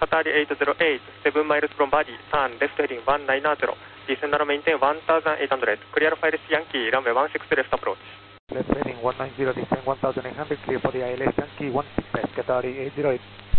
Qatari 808, 7 miles from body, turn left heading 190, descend and maintain 1800, clear for ILS Yankee, runway 16 left approach. Left heading 190, descend 1800, clear for the ILS Yankee 16 left, Qatari 808.